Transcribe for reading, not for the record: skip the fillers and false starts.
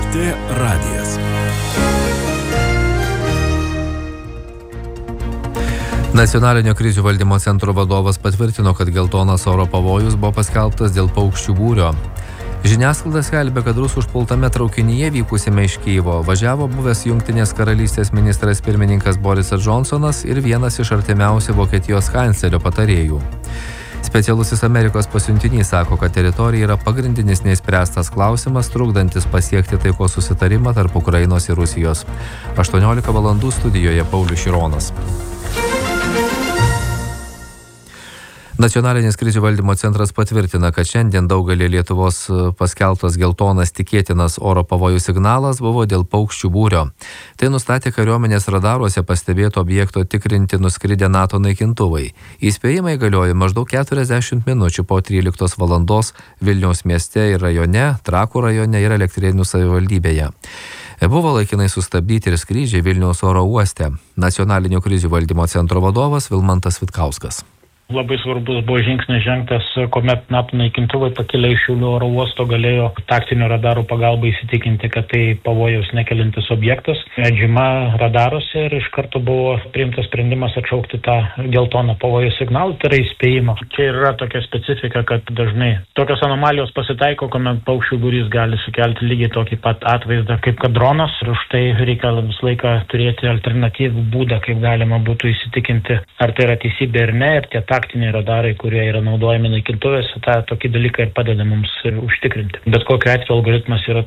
LRT radijas. Nacionalinio krizių valdymo centro vadovas patvirtino, kad geltonas oro pavojus buvo paskelbtas dėl paukščių būrio. Žiniasklaida skelbia, kad rusų užpultame traukinyje vykusime iš Kyjivo važiavo buvęs Jungtinės karalystės ministras pirmininkas Borisas Džonsonas ir vienas iš artimiausių Vokietijos kanclerio patarėjų. Specialusis Amerikos pasiuntinys sako, kad teritorija yra pagrindinis neįspręstas klausimas, trukdantis pasiekti taikos susitarimą tarp Ukrainos ir Rusijos. 18 valandų studijoje Paulius Šironas. Nacionalinis krizių valdymo centras patvirtina, kad šiandien daugelį Lietuvos paskelbtas geltonas tikėtinas oro pavojų signalas buvo dėl paukščių būrio. Tai nustatė kariuomenės radaruose pastebėto objekto tikrinti nuskridę NATO naikintuvai. Įspėjimai galioja maždaug 40 minučių po 13 valandos Vilniaus mieste ir rajone, Trakų rajone ir Elektrėnų savivaldybėje. Buvo laikinai sustabdyti ir skrydžiai Vilniaus oro uoste. Nacionalinio krizių valdymo centro vadovas Vilmantas Vitkauskas. Labai svarbus buvo žingsnis žengtas, kuomet NATO naikintuvai pakilę iš Šiaulių oro uosto galėjo taktinio radarų pagalba įsitikinti, kad tai pavojaus nekeliantis objektas. Medžiama radaruose ir iš karto buvo priimtas sprendimas atšaukti tą geltoną pavojų signalą, tai yra įspėjimą. Čia yra tokia specifika, kad dažnai tokios anomalijos pasitaiko, kuomet paukščių būrys gali sukelti lygiai tokį pat atvaizdą kaip kad dronas ir už tai reikia visą laiką turėti alternatyvų būdą, kaip galima būtų įsitikinti, ar tai yra teisybė ar ne, ir tie taktiniai radarai, kurie yra naudojami naikintuvėse, tokį dalyką ir padeda mums užtikrinti. Bet kokiu atveju algoritmas yra